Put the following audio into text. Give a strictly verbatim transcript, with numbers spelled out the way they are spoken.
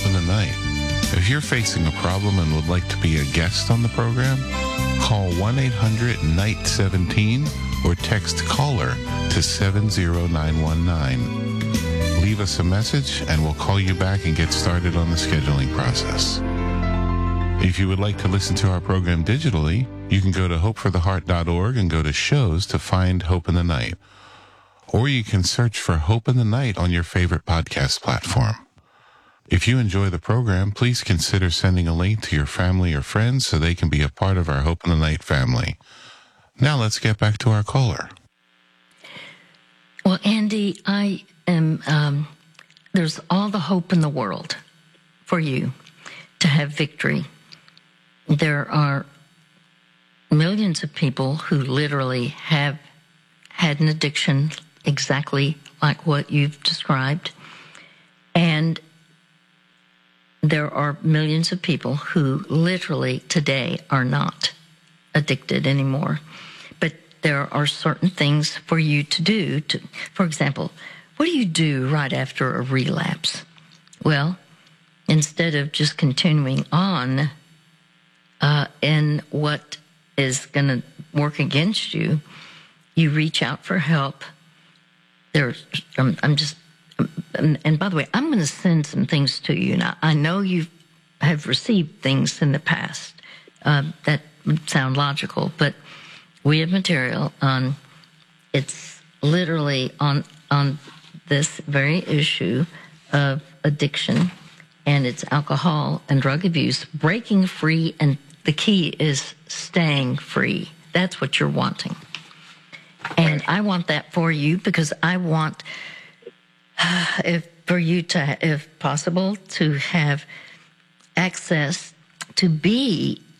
in the Night. If you're facing a problem and would like to be a guest on the program, call one eight hundred night seventeen or text caller to seven zero nine one nine. Leave us a message and we'll call you back and get started on the scheduling process. If you would like to listen to our program digitally, you can go to hope for the heart dot org and go to shows to find Hope in the Night. Or you can search for Hope in the Night on your favorite podcast platform. If you enjoy the program, please consider sending a link to your family or friends so they can be a part of our Hope in the Night family. Now let's get back to our caller. Well, Andy, I am, um, there's all the hope in the world for you to have victory. There are millions of people who literally have had an addiction exactly like what you've described. And there are millions of people who literally today are not addicted anymore. But there are certain things for you to do. To, for example, what do you do right after a relapse? Well, instead of just continuing on uh, in what is going to work against you, you reach out for help. There's, I'm, I'm just, and, and by the way, I'm going to send some things to you. Now, I know you have received things in the past uh, that would sound logical, but we have material on, it's literally on, on this very issue of addiction, and it's alcohol and drug abuse, breaking free, and the key is staying free. That's what you're wanting. And I want that for you because I want, uh, if for you to, if possible, to have access to be